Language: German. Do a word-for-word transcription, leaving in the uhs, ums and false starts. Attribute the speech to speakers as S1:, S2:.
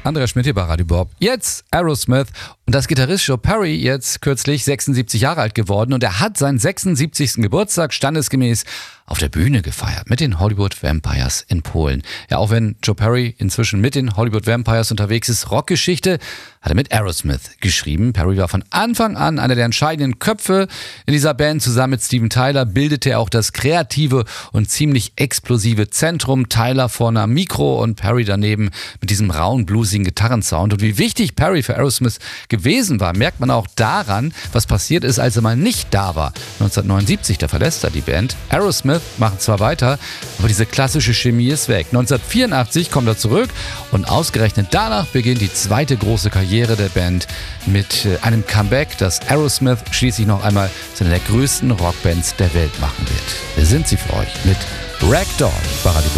S1: Andreas Schmidt hier bei Radio Bob. Jetzt Aerosmith und das Gitarrist Joe Perry, jetzt kürzlich sechsundsiebzig Jahre alt geworden, und er hat seinen sechsundsiebzigsten Geburtstag standesgemäß auf der Bühne gefeiert mit den Hollywood Vampires in Polen. Ja, auch wenn Joe Perry inzwischen mit den Hollywood Vampires unterwegs ist, Rockgeschichte hat er mit Aerosmith geschrieben. Perry war von Anfang an einer der entscheidenden Köpfe in dieser Band. Zusammen mit Steven Tyler bildete er auch das kreative und ziemlich explosive Zentrum. Tyler vorne am Mikro und Perry daneben mit diesem rauen, bluesigen Gitarrensound. Und wie wichtig Perry für Aerosmith gewesen war, merkt man auch daran, was passiert ist, als er mal nicht da war. neunzehnhundertneunundsiebzig, da verlässt er die Band. Aerosmith machen zwar weiter, aber diese klassische Chemie ist weg. neunzehnhundertvierundachtzig kommt er zurück und ausgerechnet danach beginnt die zweite große Karriere der Band mit einem Comeback, das Aerosmith schließlich noch einmal zu einer der größten Rockbands der Welt machen wird. Wir sind sie für euch mit Ragdoll bei Radio